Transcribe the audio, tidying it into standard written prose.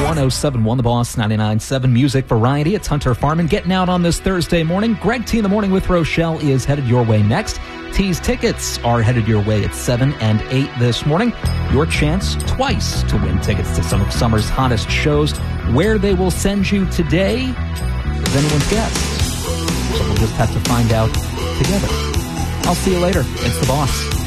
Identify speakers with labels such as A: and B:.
A: 1071 The Boss, 99.7 Music Variety. It's Hunter Farman getting out on this Thursday morning. Greg T in the Morning with Rochelle is headed your way next. T's tickets are headed your way at 7 and 8 this morning. Your chance twice to win tickets to some of summer's hottest shows. Where they will send you today is anyone's guess. So we'll just have to find out together. I'll see you later. It's The Boss.